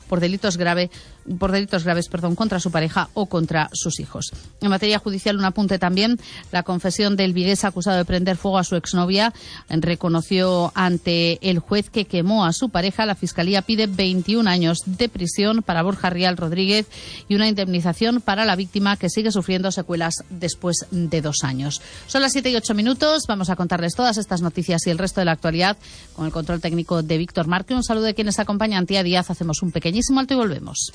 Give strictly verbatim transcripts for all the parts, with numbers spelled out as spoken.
por delitos grave, por delitos graves, perdón, contra su pareja o contra sus hijos. En materia judicial, un apunte también. La confesión del vigués acusado de prender fuego a su exnovia reconoció ante el juez que quemó a su pareja. La Fiscalía pide veintiún años de prisión para Borja Rial Rodríguez y una indemnización para la víctima, que sigue sufriendo secuelas después de dos años. Son las siete y ocho minutos. Vamos a contarles todas estas noticias y el resto de la actualidad con el control técnico de Víctor Marque. Un saludo de quienes acompañan. Tía Díaz. Hacemos un pequeñísimo alto y volvemos.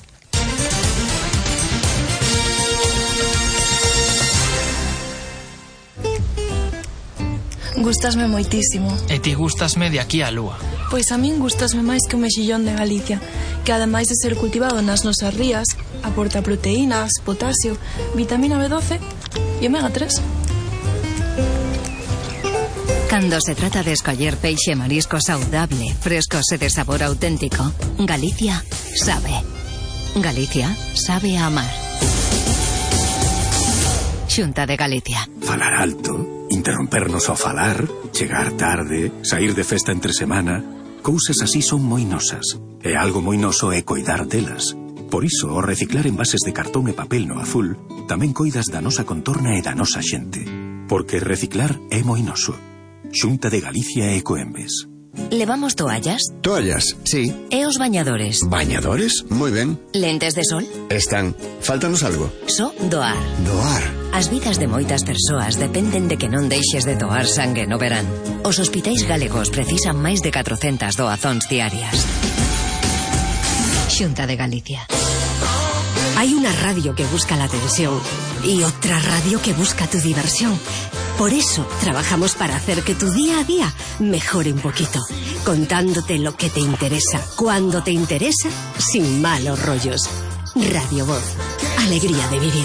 Gustasme moitísimo. E ti gustasme de aquí á lúa. Pois a min gustasme máis que o mexillón de Galicia, que ademais de ser cultivado nas nosas rías, aporta proteínas, potasio, vitamina B doce e omega tres. Cando se trata de escoller peixe marisco saudable, frescos e de sabor auténtico, Galicia sabe. Galicia sabe a amar. Xunta de Galicia. Falar alto, interrompernos ao falar, chegar tarde, sair de festa entre semana, cousas así son moi nosas. E algo moi noso é coidar delas. Por iso, ao reciclar envases de cartón e papel no Azul, tamén coidas da nosa contorna e da nosa xente. Porque reciclar é moi noso. Xunta de Galicia e Ecoembes. Levamos toallas? Toallas, sí. E os bañadores? ¿Bañadores? Moi ben. Lentes de sol? Están. Fáltanos algo. Só doar. Doar. As vidas de moitas persoas dependen de que non deixes de doar sangue no verán. Os hospitais galegos precisan máis de catrocentas doazóns diarias. Xunta de Galicia. Hay una radio que busca la atención y otra radio que busca tu diversión. Por eso trabajamos para hacer que tu día a día mejore un poquito, contándote lo que te interesa, cuando te interesa, sin malos rollos. Radio Voz, alegría de vivir.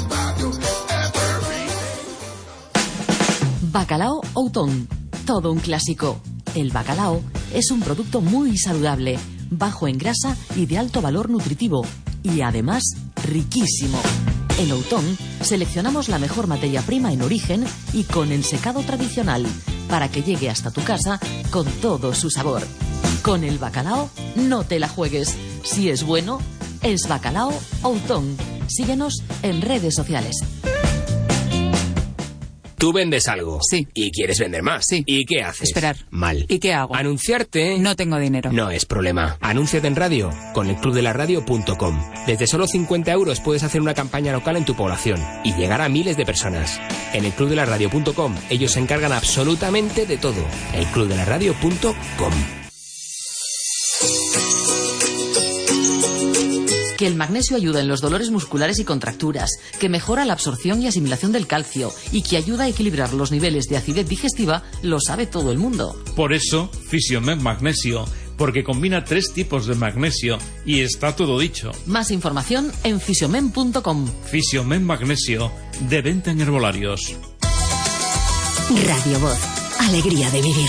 Bacalao Outón, todo un clásico. El bacalao es un producto muy saludable, bajo en grasa y de alto valor nutritivo, y además riquísimo. En Outón seleccionamos la mejor materia prima en origen y con ensecado tradicional para que llegue hasta tu casa con todo su sabor. Con el bacalao no te la juegues. Si es bueno, es Bacalao Outón. Síguenos en redes sociales. Tú vendes algo. Sí. Y quieres vender más. Sí. ¿Y qué haces? Esperar. Mal. ¿Y qué hago? Anunciarte. No tengo dinero. No es problema. Anúnciate en radio con el club de la radio punto com. Desde solo cincuenta euros puedes hacer una campaña local en tu población y llegar a miles de personas. En el club de la radio punto com ellos se encargan absolutamente de todo. el club de la radio punto com. Que el magnesio ayuda en los dolores musculares y contracturas, que mejora la absorción y asimilación del calcio y que ayuda a equilibrar los niveles de acidez digestiva, lo sabe todo el mundo. Por eso, Fisiomen Magnesio, porque combina tres tipos de magnesio y está todo dicho. Más información en fisiomen punto com. Fisiomen Magnesio, de venta en herbolarios. Radio Voz, alegría de vivir.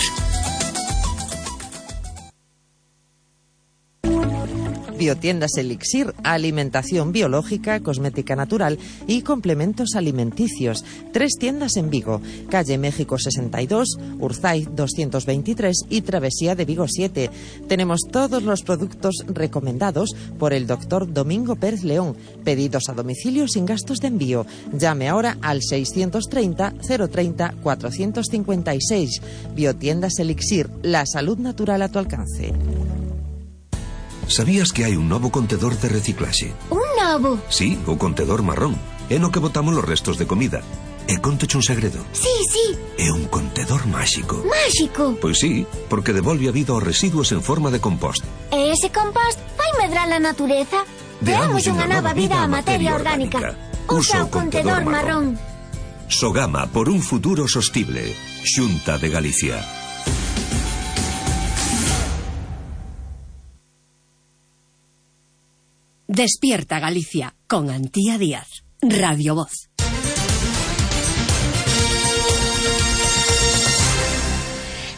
Biotiendas Elixir, alimentación biológica, cosmética natural y complementos alimenticios. Tres tiendas en Vigo, calle México sesenta y dos, Urzay doscientos veintitrés y Travesía de Vigo siete. Tenemos todos los productos recomendados por el doctor Domingo Pérez León. Pedidos a domicilio sin gastos de envío. Llame ahora al seiscientos treinta, cero treinta, cuatrocientos cincuenta y seis. Biotiendas Elixir, la salud natural a tu alcance. Sabías que hai un novo contedor de reciclaxe? Un novo? Sí, o contedor marrón. É no que botamos os restos de comida. E contoche un segredo. Sí, sí. É un contedor máxico. Máxico? Pois sí, porque devolve a vida aos residuos en forma de compost. E ese compost vai medrar a natureza? Deamos unha nova vida á materia orgánica. Usa o contedor marrón. Sogama, por un futuro sostible. Xunta de Galicia. Despierta Galicia con Antía Díaz. Radio Voz.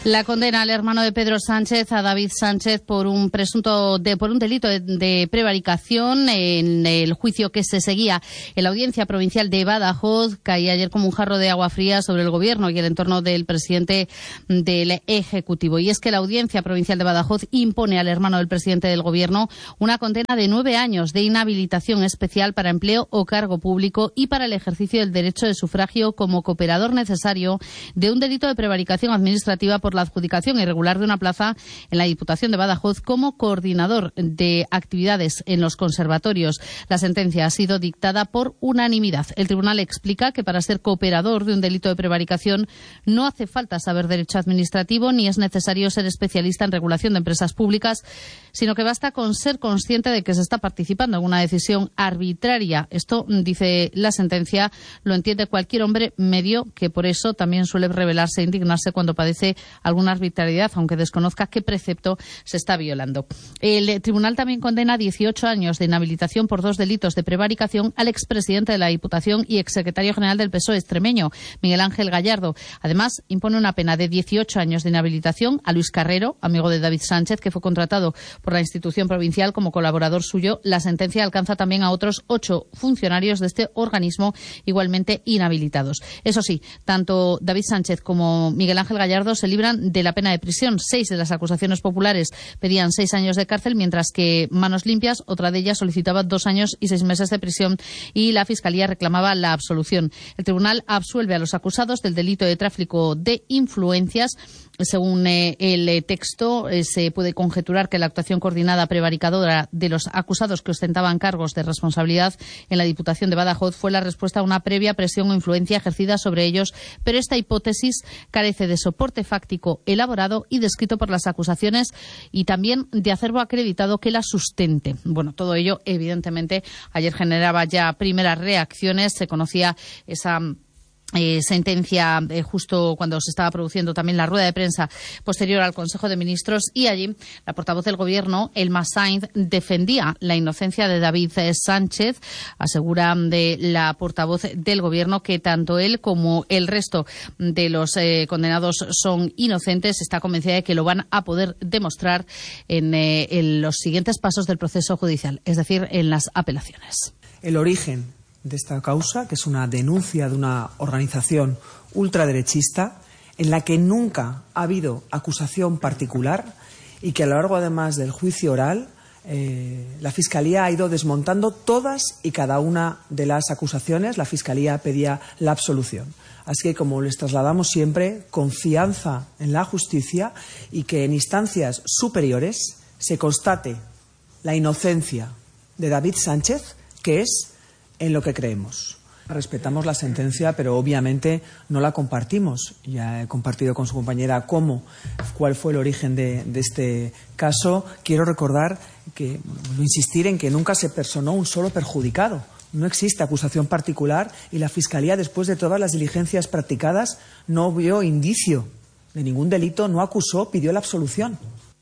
La condena al hermano de Pedro Sánchez, a David Sánchez, por un presunto de, por un delito de, de prevaricación en el juicio que se seguía en la Audiencia Provincial de Badajoz, caía ayer como un jarro de agua fría sobre el Gobierno y el entorno del presidente del Ejecutivo. Y es que la Audiencia Provincial de Badajoz impone al hermano del presidente del Gobierno una condena de nueve años de inhabilitación especial para empleo o cargo público y para el ejercicio del derecho de sufragio como cooperador necesario de un delito de prevaricación administrativa por la adjudicación irregular de una plaza en la Diputación de Badajoz como coordinador de actividades en los conservatorios. La sentencia ha sido dictada por unanimidad. El tribunal explica que para ser cooperador de un delito de prevaricación no hace falta saber derecho administrativo ni es necesario ser especialista en regulación de empresas públicas, sino que basta con ser consciente de que se está participando en una decisión arbitraria. Esto, dice la sentencia, lo entiende cualquier hombre medio, que por eso también suele rebelarse e indignarse cuando padece alguna arbitrariedad, aunque desconozca qué precepto se está violando. El tribunal también condena a dieciocho años de inhabilitación por dos delitos de prevaricación al expresidente de la Diputación y exsecretario general del P S O E extremeño, Miguel Ángel Gallardo. Además, impone una pena de dieciocho años de inhabilitación a Luis Carrero, amigo de David Sánchez, que fue contratado por la institución provincial como colaborador suyo. La sentencia alcanza también a otros ocho funcionarios de este organismo igualmente inhabilitados. Eso sí, tanto David Sánchez como Miguel Ángel Gallardo se libran de la pena de prisión. Seis de las acusaciones populares pedían seis años de cárcel, mientras que Manos Limpias, otra de ellas, solicitaba dos años y seis meses de prisión y la Fiscalía reclamaba la absolución. El tribunal absuelve a los acusados del delito de tráfico de influencias. Según eh, el eh, texto, eh, se puede conjeturar que la actuación coordinada prevaricadora de los acusados que ostentaban cargos de responsabilidad en la Diputación de Badajoz fue la respuesta a una previa presión o influencia ejercida sobre ellos, pero esta hipótesis carece de soporte fáctico elaborado y descrito por las acusaciones y también de acervo acreditado que la sustente. Bueno, todo ello, evidentemente, ayer generaba ya primeras reacciones. Se conocía esa Eh, sentencia eh, justo cuando se estaba produciendo también la rueda de prensa posterior al Consejo de Ministros, y allí la portavoz del Gobierno, Elma Sainz, defendía la inocencia de David eh, Sánchez. Asegura de la portavoz del Gobierno que tanto él como el resto de los eh, condenados son inocentes. Está convencida de que lo van a poder demostrar en, eh, en los siguientes pasos del proceso judicial, es decir, en las apelaciones. El origen de esta causa, que es una denuncia de una organización ultraderechista en la que nunca ha habido acusación particular y que a lo largo, además del juicio oral, eh, la Fiscalía ha ido desmontando todas y cada una de las acusaciones. La Fiscalía pedía la absolución. Así que, como les trasladamos siempre, confianza en la justicia y que en instancias superiores se constate la inocencia de David Sánchez, que es en lo que creemos. Respetamos la sentencia, pero obviamente no la compartimos. Ya he compartido con su compañera cómo, cuál fue el origen de, de este caso. Quiero recordar que, insistir en que nunca se personó un solo perjudicado. No existe acusación particular y la Fiscalía, después de todas las diligencias practicadas, no vio indicio de ningún delito, no acusó, pidió la absolución.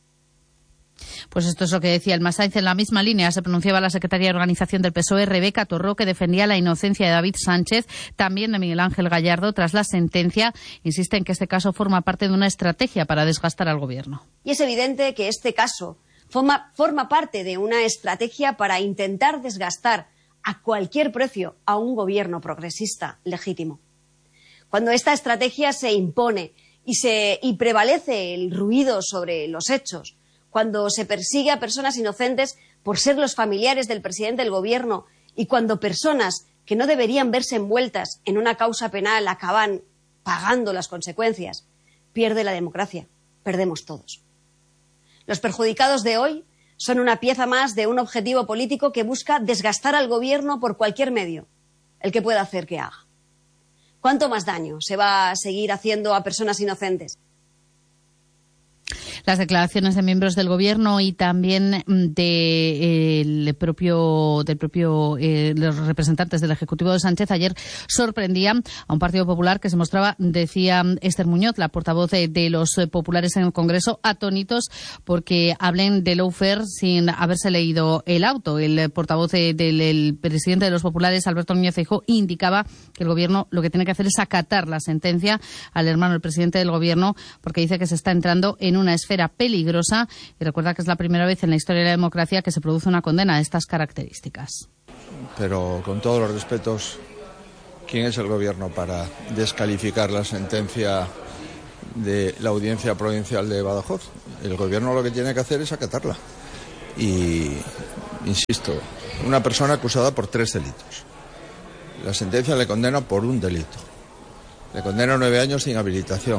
Pues esto es lo que decía el Sainz. En la misma línea se pronunciaba la secretaria de Organización del P S O E, Rebeca Torró, que defendía la inocencia de David Sánchez, también de Miguel Ángel Gallardo, tras la sentencia. Insiste en que este caso forma parte de una estrategia para desgastar al Gobierno. Y es evidente que este caso forma, forma parte de una estrategia para intentar desgastar a cualquier precio a un Gobierno progresista legítimo. Cuando esta estrategia se impone y, se, y prevalece el ruido sobre los hechos, cuando se persigue a personas inocentes por ser los familiares del presidente del Gobierno y cuando personas que no deberían verse envueltas en una causa penal acaban pagando las consecuencias, pierde la democracia, perdemos todos. Los perjudicados de hoy son una pieza más de un objetivo político que busca desgastar al Gobierno por cualquier medio, el que pueda hacer que haga. ¿Cuánto más daño se va a seguir haciendo a personas inocentes? Las declaraciones de miembros del gobierno y también de, eh, el propio, del propio, eh, los representantes del Ejecutivo de Sánchez ayer sorprendían a un Partido Popular que se mostraba, decía Esther Muñoz, la portavoz de, de los populares en el Congreso, atónitos porque hablen de lawfare sin haberse leído el auto. El portavoz de, del el presidente de los populares, Alberto Núñez Feijóo, indicaba que el gobierno lo que tiene que hacer es acatar la sentencia al hermano del presidente del gobierno, porque dice que se está entrando en una esfera peligrosa y recuerda que es la primera vez en la historia de la democracia que se produce una condena de estas características. Pero con todos los respetos, ¿quién es el gobierno para descalificar la sentencia de la Audiencia Provincial de Badajoz? El gobierno lo que tiene que hacer es acatarla. Y, insisto, una persona acusada por tres delitos. La sentencia le condena por un delito. Le condena nueve años de inhabilitación.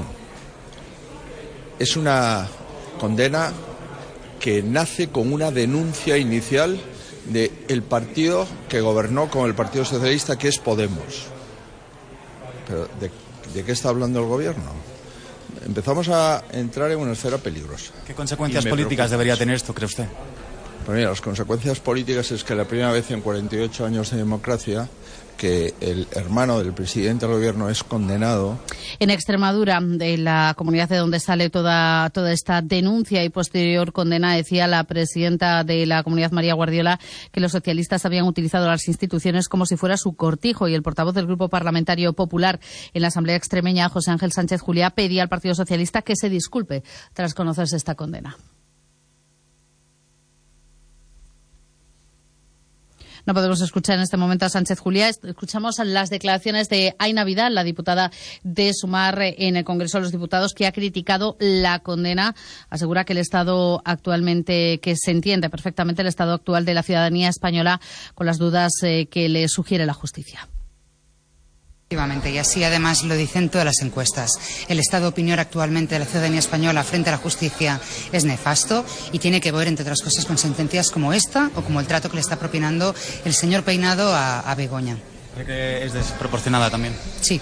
Es una condena que nace con una denuncia inicial del partido que gobernó con el Partido Socialista, que es Podemos. Pero ¿de, de qué está hablando el gobierno? Empezamos a entrar en una esfera peligrosa. ¿Qué consecuencias políticas debería tener esto, cree usted? Pues mira, las consecuencias políticas es que la primera vez en cuarenta y ocho años de democracia que el hermano del presidente del gobierno es condenado. En Extremadura, de la comunidad de donde sale toda, toda esta denuncia y posterior condena, decía la presidenta de la comunidad, María Guardiola, que los socialistas habían utilizado las instituciones como si fuera su cortijo, y el portavoz del Grupo Parlamentario Popular en la Asamblea Extremeña, José Ángel Sánchez Juliá, pedía al Partido Socialista que se disculpe tras conocerse esta condena. No podemos escuchar en este momento a Sánchez Juliá. Escuchamos las declaraciones de Aina Vidal, la diputada de Sumar en el Congreso de los Diputados, que ha criticado la condena. Asegura que el estado actualmente, que se entiende perfectamente el estado actual de la ciudadanía española con las dudas eh, que le sugiere la justicia. Efectivamente, y así además lo dicen todas las encuestas. El estado de opinión actualmente de la ciudadanía española frente a la justicia es nefasto y tiene que ver, entre otras cosas, con sentencias como esta o como el trato que le está propinando el señor Peinado a, a Begoña. ¿Cree que es desproporcionada también? Sí.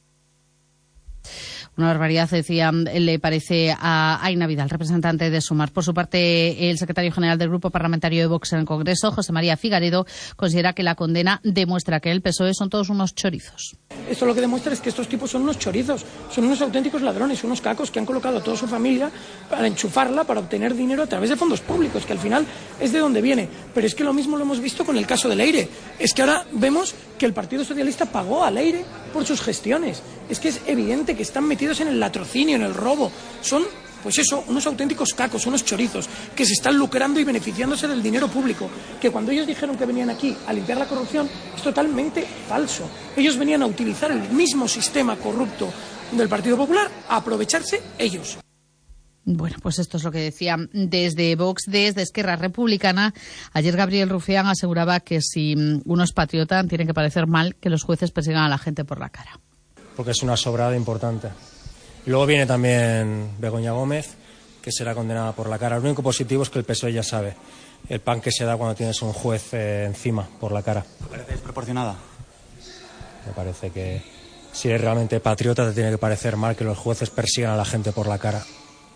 Una barbaridad, decía, le parece a Aina Vidal, representante de Sumar. Por su parte, el secretario general del Grupo Parlamentario de Vox en el Congreso, José María Figaredo, considera que la condena demuestra que el P S O E son todos unos chorizos. Esto lo que demuestra es que estos tipos son unos chorizos, son unos auténticos ladrones, unos cacos que han colocado a toda su familia para enchufarla, para obtener dinero a través de fondos públicos, que al final es de donde viene. Pero es que lo mismo lo hemos visto con el caso de Leire. Es que ahora vemos que el Partido Socialista pagó a Leire por sus gestiones. Es que es evidente que están metidos en el latrocinio, en el robo. Son, pues eso, unos auténticos cacos, unos chorizos, que se están lucrando y beneficiándose del dinero público. Que cuando ellos dijeron que venían aquí a limpiar la corrupción, es totalmente falso. Ellos venían a utilizar el mismo sistema corrupto del Partido Popular, a aprovecharse ellos. Bueno, pues esto es lo que decía desde Vox, desde Esquerra Republicana. Ayer Gabriel Rufián aseguraba que si uno es patriota, tiene que parecer mal que los jueces persigan a la gente por la cara. Porque es una sobrada importante. Y luego viene también Begoña Gómez, que será condenada por la cara. Lo único positivo es que el P S O E ya sabe el pan que se da cuando tienes un juez eh, encima por la cara. ¿Te parece desproporcionada? Me parece que si eres realmente patriota te tiene que parecer mal que los jueces persigan a la gente por la cara.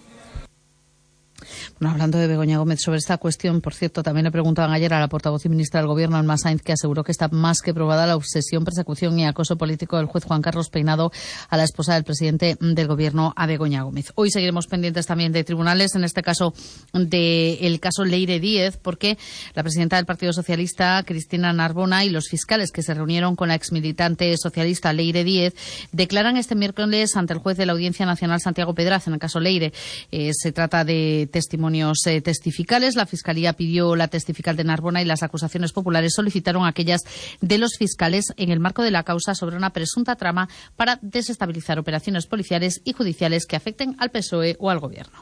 Bueno, hablando de Begoña Gómez, sobre esta cuestión, por cierto, también le preguntaban ayer a la portavoz y ministra del Gobierno, Alma Sainz, que aseguró que está más que probada la obsesión, persecución y acoso político del juez Juan Carlos Peinado a la esposa del presidente del Gobierno, a Begoña Gómez. Hoy seguiremos pendientes también de tribunales, en este caso del caso Leire Díez, porque la presidenta del Partido Socialista, Cristina Narbona, y los fiscales que se reunieron con la exmilitante socialista Leire Díez declaran este miércoles ante el juez de la Audiencia Nacional, Santiago Pedraz, en el caso Leire. Eh, se trata de testimonios eh, testificales. La Fiscalía pidió la testifical de Narbona y las acusaciones populares solicitaron aquellas de los fiscales en el marco de la causa sobre una presunta trama para desestabilizar operaciones policiales y judiciales que afecten al P S O E o al Gobierno.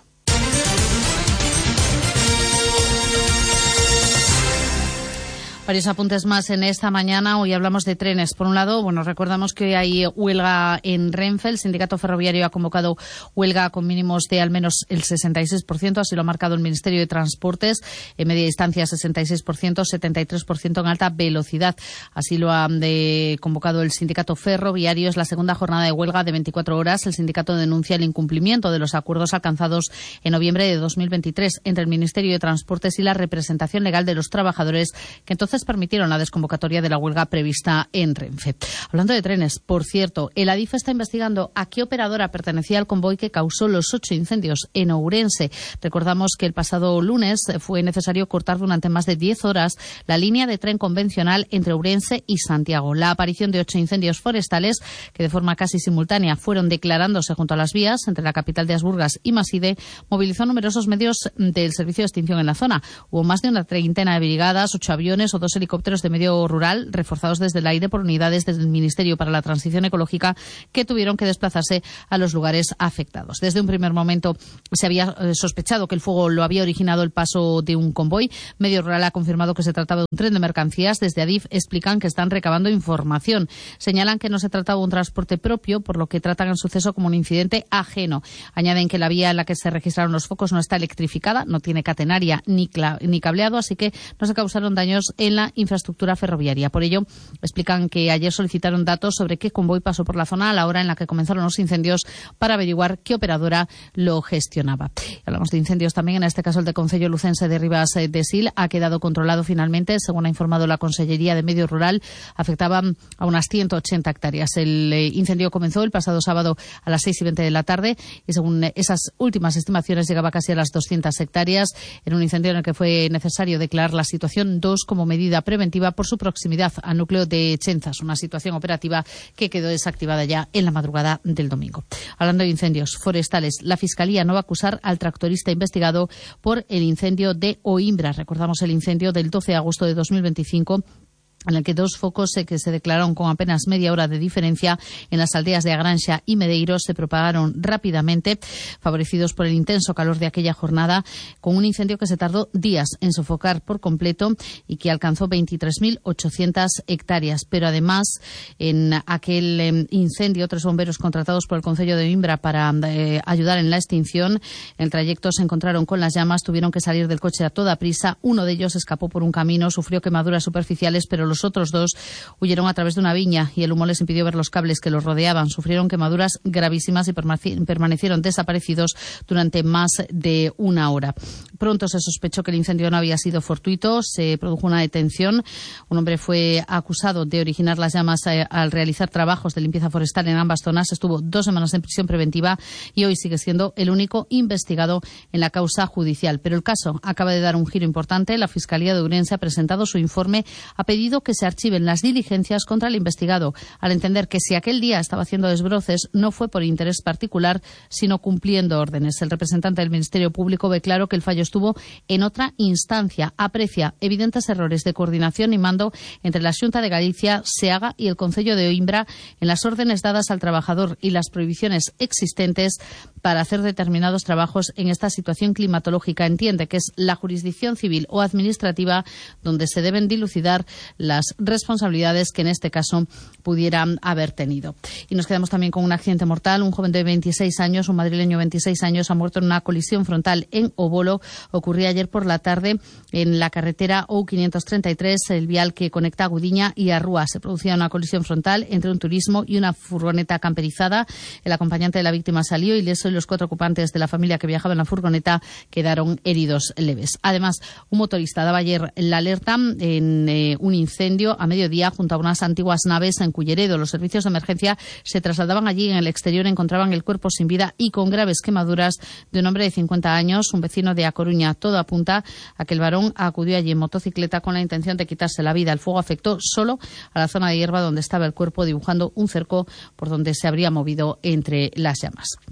Varios apuntes más en esta mañana. Hoy hablamos de trenes. Por un lado, bueno, recordamos que hoy hay huelga en Renfe. El sindicato ferroviario ha convocado huelga con mínimos de al menos el sesenta y seis por ciento. Así lo ha marcado el Ministerio de Transportes. En media distancia, sesenta y seis por ciento, setenta y tres por ciento en alta velocidad. Así lo ha de, convocado el sindicato ferroviario. Es la segunda jornada de huelga de veinticuatro horas. El sindicato denuncia el incumplimiento de los acuerdos alcanzados en noviembre de dos mil veintitrés entre el Ministerio de Transportes y la representación legal de los trabajadores, que entonces permitieron la desconvocatoria de la huelga prevista en Renfe. Hablando de trenes, por cierto, el Adif está investigando a qué operadora pertenecía al convoy que causó los ocho incendios en Ourense. Recordamos que el pasado lunes fue necesario cortar durante más de diez horas la línea de tren convencional entre Ourense y Santiago. La aparición de ocho incendios forestales, que de forma casi simultánea fueron declarándose junto a las vías entre la capital de Asburgas y Maside, movilizó numerosos medios del servicio de extinción en la zona. Hubo más de una treintena de brigadas, ocho aviones o dos helicópteros de medio rural reforzados desde el aire por unidades del Ministerio para la Transición Ecológica, que tuvieron que desplazarse a los lugares afectados. Desde un primer momento se había sospechado que el fuego lo había originado el paso de un convoy. Medio rural ha confirmado que se trataba de un tren de mercancías. Desde Adif explican que están recabando información. Señalan que no se trataba de un transporte propio, por lo que tratan el suceso como un incidente ajeno. Añaden que la vía en la que se registraron los focos no está electrificada, no tiene catenaria ni, ni cableado, así que no se causaron daños en la infraestructura ferroviaria. Por ello, explican que ayer solicitaron datos sobre qué convoy pasó por la zona a la hora en la que comenzaron los incendios para averiguar qué operadora lo gestionaba. Hablamos de incendios también, en este caso el de Concello Lucense de Rivas de Sil ha quedado controlado finalmente, según ha informado la Consellería de Medio Rural. Afectaba a unas ciento ochenta hectáreas. El incendio comenzó el pasado sábado a las seis y veinte de la tarde y, según esas últimas estimaciones, llegaba casi a las doscientas hectáreas, en un incendio en el que fue necesario declarar la situación dos como medida preventiva por su proximidad al núcleo de Chenzas, una situación operativa que quedó desactivada ya en la madrugada del domingo. Hablando de incendios forestales, la Fiscalía no va a acusar al tractorista investigado por el incendio de Oimbra. Recordamos el incendio del doce de agosto de dos mil veinticinco, en el que dos focos eh, que se declararon con apenas media hora de diferencia en las aldeas de Agranxa y Medeiros se propagaron rápidamente, favorecidos por el intenso calor de aquella jornada, con un incendio que se tardó días en sofocar por completo y que alcanzó veintitrés mil ochocientas hectáreas. Pero además, en aquel eh, incendio, tres bomberos contratados por el Concello de Oimbra para eh, ayudar en la extinción, en el trayecto se encontraron con las llamas, tuvieron que salir del coche a toda prisa. Uno de ellos escapó por un camino, sufrió quemaduras superficiales, pero los otros dos huyeron a través de una viña y el humo les impidió ver los cables que los rodeaban. Sufrieron quemaduras gravísimas y permanecieron desaparecidos durante más de una hora. Pronto se sospechó que el incendio no había sido fortuito, se produjo una detención. Un hombre fue acusado de originar las llamas al realizar trabajos de limpieza forestal en ambas zonas. Estuvo dos semanas en prisión preventiva y hoy sigue siendo el único investigado en la causa judicial. Pero el caso acaba de dar un giro importante. La Fiscalía de Ourense ha presentado su informe, ha pedido que se archiven las diligencias contra el investigado, al entender que si aquel día estaba haciendo desbroces no fue por interés particular, sino cumpliendo órdenes. El representante del Ministerio Público ve claro que el fallo estuvo en otra instancia. Aprecia evidentes errores de coordinación y mando entre la Xunta de Galicia, SEAGA y el Concello de Oimbra en las órdenes dadas al trabajador y las prohibiciones existentes para hacer determinados trabajos en esta situación climatológica. Entiende que es la jurisdicción civil o administrativa donde se deben dilucidar las responsabilidades que en este caso pudieran haber tenido. Y nos quedamos también con un accidente mortal. Un joven de veintiséis años, un madrileño de veintiséis años, ha muerto en una colisión frontal en Obolo. Ocurría ayer por la tarde en la carretera O quinientos treinta y tres, el vial que conecta a Gudiña y a Rúa. Se producía una colisión frontal entre un turismo y una furgoneta camperizada. El acompañante de la víctima salió ileso y los cuatro ocupantes de la familia que viajaba en la furgoneta quedaron heridos leves. Además, un motorista daba ayer la alerta en eh, un incendio a mediodía junto a unas antiguas naves en Culleredo. Los servicios de emergencia se trasladaban allí. En el exterior encontraban el cuerpo sin vida y con graves quemaduras de un hombre de cincuenta años, un vecino de A Coruña. Todo apunta a que el varón acudió allí en motocicleta con la intención de quitarse la vida. El fuego afectó solo a la zona de hierba donde estaba el cuerpo, dibujando un cerco por donde se habría movido entre las llamas.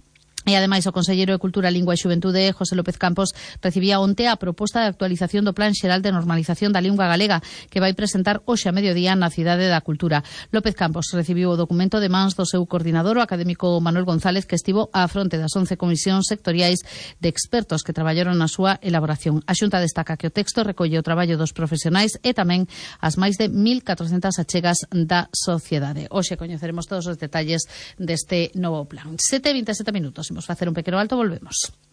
E ademais o conselleiro de Cultura, Lingua e Xuventude, José López Campos, recibía onte a proposta de actualización do Plan Xeral de Normalización da Lingua Galega que vai presentar hoxe a mediodía na Cidade da Cultura. López Campos recibiu o documento de mans do seu coordinador, o académico Manuel González, que estivo á fronte das once comisións sectoriais de expertos que traballaron na súa elaboración. A Xunta destaca que o texto recolle o traballo dos profesionais e tamén as máis de mil catrocentas achegas da sociedade. Hoxe coñeceremos todos os detalles deste novo plan. sete e vinte e sete minutos. Vamos a hacer un pequeño alto, volvemos.